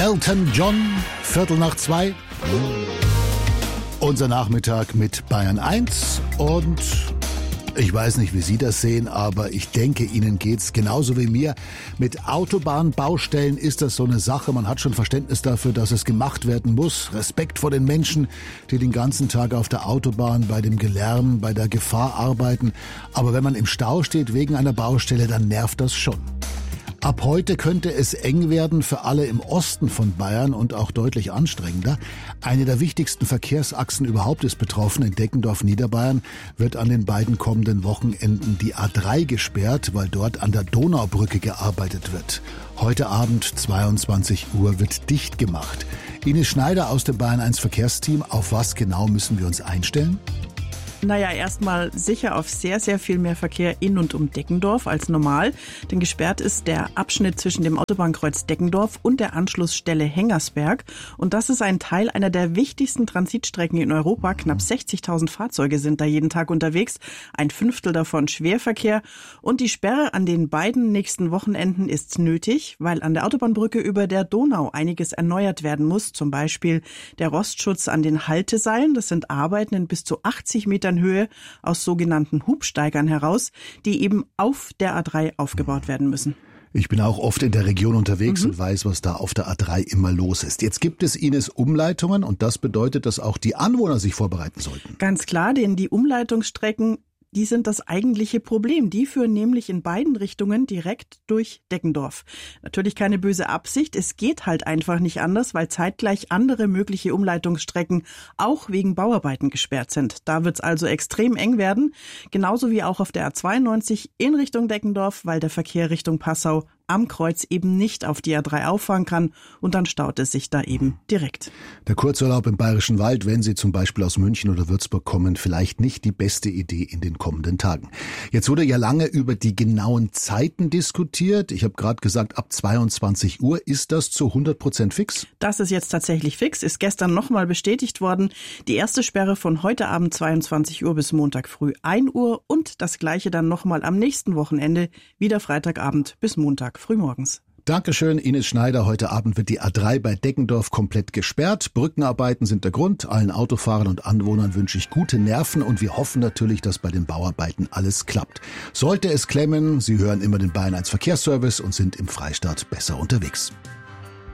Elton John, 1:15. Unser Nachmittag mit Bayern 1 und ich weiß nicht, wie Sie das sehen, aber ich denke, Ihnen geht's genauso wie mir. Mit Autobahnbaustellen ist das so eine Sache. Man hat schon Verständnis dafür, dass es gemacht werden muss. Respekt vor den Menschen, die den ganzen Tag auf der Autobahn bei dem Gelärm, bei der Gefahr arbeiten. Aber wenn man im Stau steht wegen einer Baustelle, dann nervt das schon. Ab heute könnte es eng werden für alle im Osten von Bayern und auch deutlich anstrengender. Eine der wichtigsten Verkehrsachsen überhaupt ist betroffen. In Deckendorf-Niederbayern wird an den beiden kommenden Wochenenden die A3 gesperrt, weil dort an der Donaubrücke gearbeitet wird. Heute Abend 22 Uhr wird dicht gemacht. Ines Schneider aus dem Bayern 1 Verkehrsteam. Auf was genau müssen wir uns einstellen? Naja, erstmal sicher auf sehr, sehr viel mehr Verkehr in und um Deckendorf als normal. Denn gesperrt ist der Abschnitt zwischen dem Autobahnkreuz Deckendorf und der Anschlussstelle Hengersberg. Und das ist ein Teil einer der wichtigsten Transitstrecken in Europa. Knapp 60.000 Fahrzeuge sind da jeden Tag unterwegs. 1/5 davon Schwerverkehr. Und die Sperre an den beiden nächsten Wochenenden ist nötig, weil an der Autobahnbrücke über der Donau einiges erneuert werden muss. Zum Beispiel der Rostschutz an den Halteseilen. Das sind Arbeiten in bis zu 80 Metern Höhe aus sogenannten Hubsteigern heraus, die eben auf der A3 aufgebaut werden müssen. Ich bin auch oft in der Region unterwegs und weiß, was da auf der A3 immer los ist. Jetzt gibt es Ines Umleitungen und das bedeutet, dass auch die Anwohner sich vorbereiten sollten. Ganz klar, denn die Umleitungsstrecken, die sind das eigentliche Problem. Die führen nämlich in beiden Richtungen direkt durch Deckendorf. Natürlich keine böse Absicht. Es geht halt einfach nicht anders, weil zeitgleich andere mögliche Umleitungsstrecken auch wegen Bauarbeiten gesperrt sind. Da wird's also extrem eng werden. Genauso wie auch auf der A92 in Richtung Deckendorf, weil der Verkehr Richtung Passau am Kreuz eben nicht auf die A3 auffahren kann und dann staut es sich da eben direkt. Der Kurzurlaub im Bayerischen Wald, wenn Sie zum Beispiel aus München oder Würzburg kommen, vielleicht nicht die beste Idee in den kommenden Tagen. Jetzt wurde ja lange über die genauen Zeiten diskutiert. Ich habe gerade gesagt, ab 22 Uhr ist das zu 100% fix? Das ist jetzt tatsächlich fix, ist gestern nochmal bestätigt worden. Die erste Sperre von heute Abend 22 Uhr bis Montag früh 1 Uhr und das gleiche dann nochmal am nächsten Wochenende, wieder Freitagabend bis Montag frühmorgens. Dankeschön, Ines Schneider. Heute Abend wird die A3 bei Deckendorf komplett gesperrt. Brückenarbeiten sind der Grund. Allen Autofahrern und Anwohnern wünsche ich gute Nerven und wir hoffen natürlich, dass bei den Bauarbeiten alles klappt. Sollte es klemmen, Sie hören immer den Bayern 1 Verkehrsservice und sind im Freistaat besser unterwegs.